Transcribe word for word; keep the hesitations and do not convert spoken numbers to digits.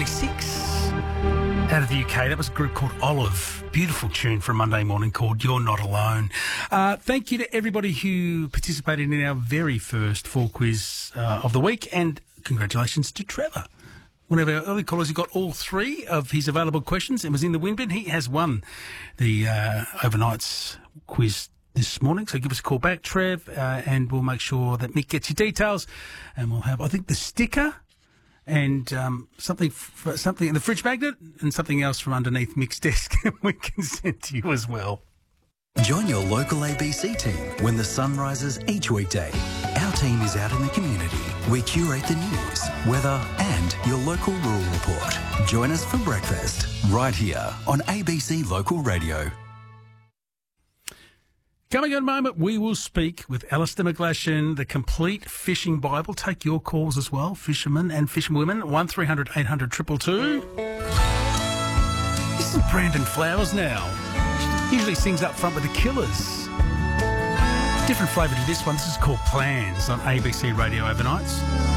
ninety-six. Out of the U K, that was a group called Olive. Beautiful tune for a Monday morning called You're Not Alone. Uh, thank you to everybody who participated in our very first fall quiz uh, of the week, and congratulations to Trevor. One of our early callers who got all three of his available questions and was in the win bin. He has won the uh, overnight's quiz this morning, so give us a call back, Trev, uh, and we'll make sure that Mick gets your details, and we'll have, I think, the sticker and um, something f- something in the fridge magnet and something else from underneath Mick's desk we can send to you as well. Join your local A B C team when the sun rises each weekday. Our team is out in the community. We curate the news, weather and your local rural report. Join us for breakfast right here on A B C Local Radio. Coming in a moment, we will speak with Alistair McGlashan, the Complete Fishing Bible. Take your calls as well, fishermen and fisherwomen, one three hundred eight hundred two two two. This is Brandon Flowers now. Usually sings up front with the Killers. Different flavour to this one. This is called Plans on A B C Radio Overnights.